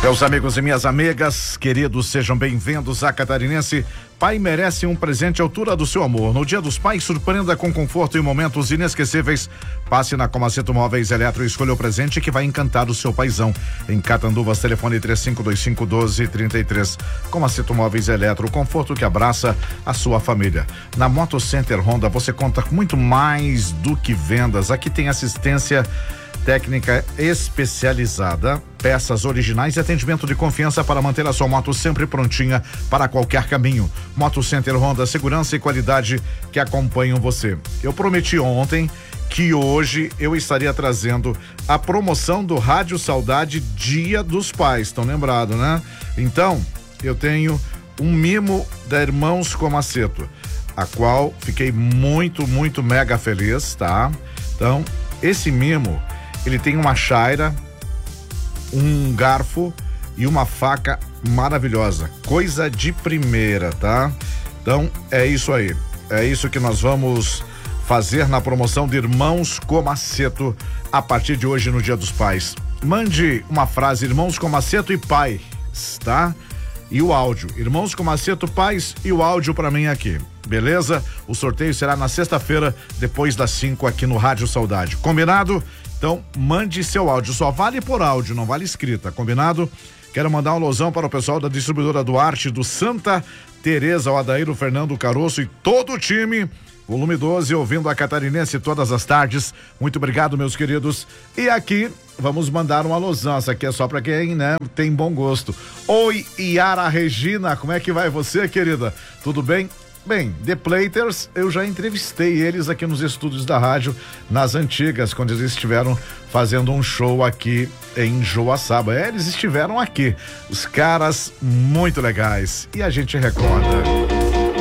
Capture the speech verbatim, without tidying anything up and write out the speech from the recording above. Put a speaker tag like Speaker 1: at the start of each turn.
Speaker 1: Meus amigos e minhas amigas, queridos, sejam bem-vindos à Catarinense. Pai merece um presente à altura do seu amor. No Dia dos Pais, surpreenda com conforto e momentos inesquecíveis. Passe na Comaceto Móveis Eletro e escolha o presente que vai encantar o seu paizão. Em Catanduvas, telefone três cinco dois cinco, um dois três três. Comaceto Móveis Eletro, o conforto que abraça a sua família. Na Moto Center Honda, você conta com muito mais do que vendas. Aqui tem assistência técnica especializada, peças originais e atendimento de confiança para manter a sua moto sempre prontinha para qualquer caminho. Moto Center Honda, segurança e qualidade que acompanham você. Eu prometi ontem que hoje eu estaria trazendo a promoção do Rádio Saudade Dia dos Pais, estão lembrados, né? Então, eu tenho um mimo da Irmãos Comaceto, a qual fiquei muito, muito mega feliz, tá? Então, esse mimo, ele tem uma chaira, um garfo e uma faca maravilhosa, coisa de primeira, tá? Então é isso aí, é isso que nós vamos fazer na promoção de Irmãos Comaceto a partir de hoje no Dia dos Pais. Mande uma frase, Irmãos Comaceto e Pai, tá? E o áudio, Irmãos Comaceto, Pais e o áudio pra mim aqui, beleza? O sorteio será na sexta-feira, depois das cinco aqui no Rádio Saudade, combinado? Então, mande seu áudio, só vale por áudio, não vale escrita, combinado? Quero mandar um alôzão para o pessoal da distribuidora Duarte, do Santa Teresa, o Adair, o Fernando Caroço e todo o time, volume doze, ouvindo a Catarinense todas as tardes. Muito obrigado, meus queridos. E aqui, vamos mandar um alôzão, essa aqui é só para quem, né, tem bom gosto. Oi, Yara Regina, como é que vai você, querida? Tudo bem? Bem, The Platers, eu já entrevistei eles aqui nos estúdios da rádio, nas antigas, quando eles estiveram fazendo um show aqui em Joaçaba. É, eles estiveram aqui, os caras muito legais, e a gente recorda.